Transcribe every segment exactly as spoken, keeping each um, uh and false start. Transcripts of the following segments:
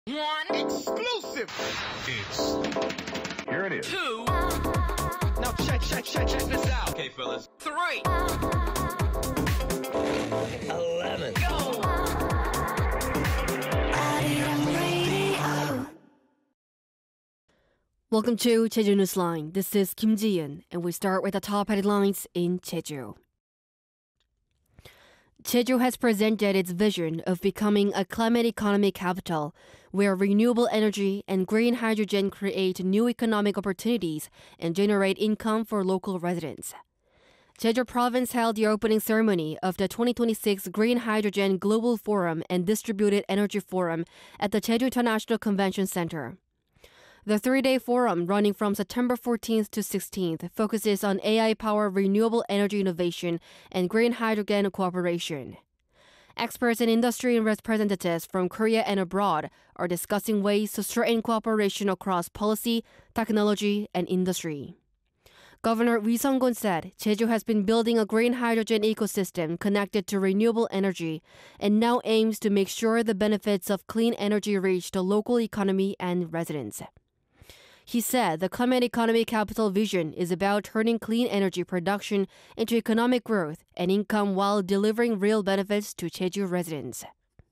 One exclusive. It's here it is. Two. Now check, check, check, check this out. Okay, fellas. Three. Eleven. Go. Welcome to Jeju Newsline. This is Kim Ji-yeon, and we start with the top headlines in Jeju. Jeju has presented its vision of becoming a climate economy capital, where renewable energy and green hydrogen create new economic opportunities and generate income for local residents. Jeju Province held the opening ceremony of the twenty twenty-six Green Hydrogen Global Forum and Distributed Energy Forum at the Jeju International Convention Center. The three-day forum, running from September fourteenth to sixteenth, focuses on A I-powered renewable energy innovation and green hydrogen cooperation. Experts and industry representatives from Korea and abroad are discussing ways to strengthen cooperation across policy, technology, and industry. Governor Lee Sung-gun said Jeju has been building a green hydrogen ecosystem connected to renewable energy and now aims to make sure the benefits of clean energy reach the local economy and residents. He said the climate economy capital vision is about turning clean energy production into economic growth and income while delivering real benefits to Jeju residents.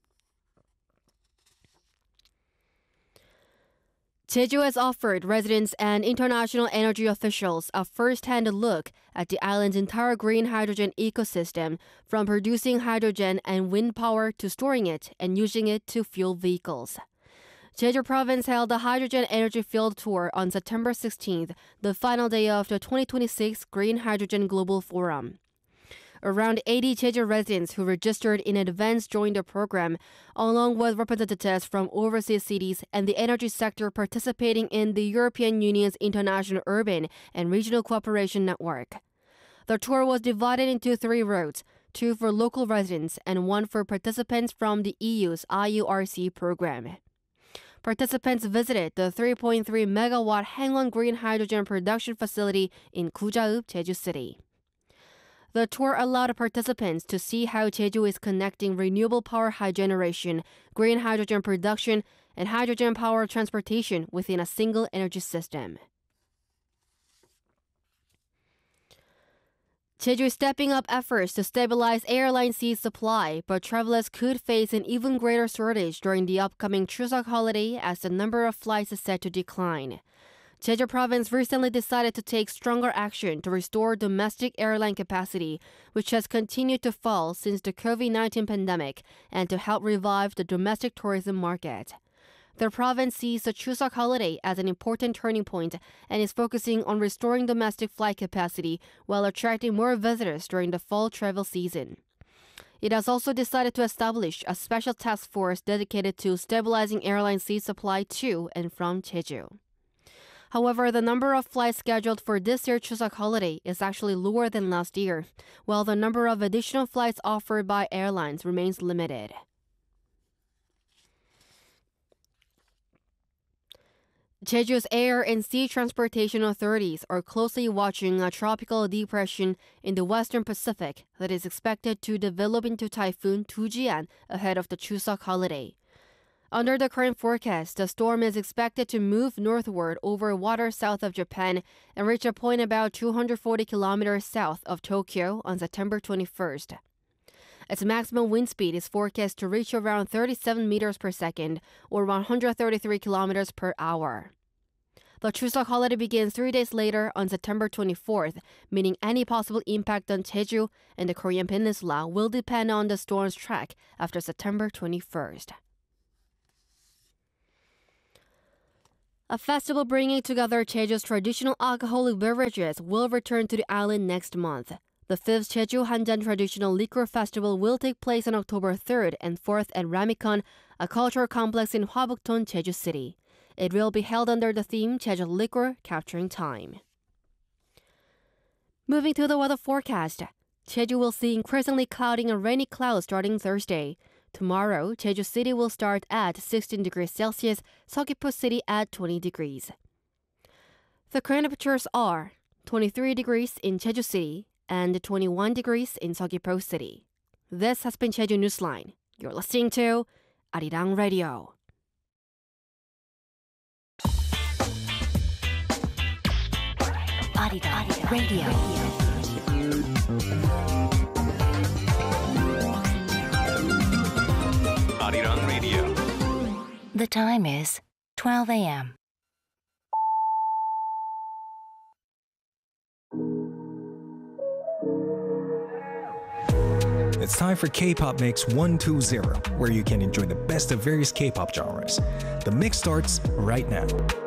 Jeju has offered residents and international energy officials a first-hand look at the island's entire green hydrogen ecosystem, from producing hydrogen and wind power to storing it and using it to fuel vehicles. Jeju Province held a hydrogen energy field tour on September sixteenth, the final day of the twenty twenty-six Green Hydrogen Global Forum. Around eighty Jeju residents who registered in advance joined the program, along with representatives from overseas cities and the energy sector participating in the European Union's International Urban and Regional Cooperation Network. The tour was divided into three routes, two for local residents and one for participants from the E U's I U R C program. Participants visited the three point three megawatt Hangwon Green Hydrogen Production Facility in Gujaub, Jeju City. The tour allowed participants to see how Jeju is connecting renewable power high generation, green hydrogen production, and hydrogen power transportation within a single energy system. Jeju is stepping up efforts to stabilize airline seat supply, but travelers could face an even greater shortage during the upcoming Chuseok holiday as the number of flights is set to decline. Jeju Province recently decided to take stronger action to restore domestic airline capacity, which has continued to fall since the COVID nineteen pandemic, and to help revive the domestic tourism market. The province sees the Chuseok holiday as an important turning point and is focusing on restoring domestic flight capacity while attracting more visitors during the fall travel season. It has also decided to establish a special task force dedicated to stabilizing airline seat supply to and from Jeju. However, the number of flights scheduled for this year's Chuseok holiday is actually lower than last year, while the number of additional flights offered by airlines remains limited. Jeju's air and sea transportation authorities are closely watching a tropical depression in the western Pacific that is expected to develop into Typhoon Tujian ahead of the Chuseok holiday. Under the current forecast, the storm is expected to move northward over water south of Japan and reach a point about two hundred forty kilometers south of Tokyo on September twenty-first. Its maximum wind speed is forecast to reach around thirty-seven meters per second, or one hundred thirty-three kilometers per hour. The Chuseok holiday begins three days later on September twenty-fourth, meaning any possible impact on Jeju and the Korean Peninsula will depend on the storm's track after September twenty-first. A festival bringing together Jeju's traditional alcoholic beverages will return to the island next month. The fifth Jeju Hanjan Traditional Liquor Festival will take place on October third and fourth at Ramikon, a cultural complex in Hwabukton, Jeju City. It will be held under the theme Jeju Liquor Capturing Time. Moving to the weather forecast, Jeju will see increasingly cloudy and rainy clouds starting Thursday. Tomorrow, Jeju City will start at sixteen degrees Celsius, Seogwipo City at twenty degrees. The current temperatures are twenty-three degrees in Jeju City and twenty-one degrees in Seogwipo City. This has been Jeju Newsline. You're listening to Arirang Radio. Arirang Radio. Arirang Radio. The time is twelve a.m. It's time for K-Pop Mix one two zero, where you can enjoy the best of various K-pop genres. The mix starts right now.